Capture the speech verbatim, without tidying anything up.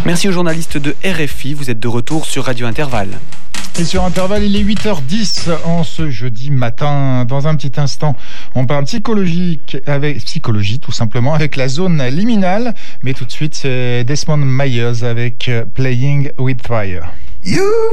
Merci aux journalistes de R F I. Vous êtes de retour sur Radio Intervalle. Et sur Intervalle, il est huit heures dix en ce jeudi matin. Dans un petit instant, on parle psychologie, avec, psychologie tout simplement, avec la zone liminale. Mais tout de suite, c'est Desmond Myers avec Playing with Fire. You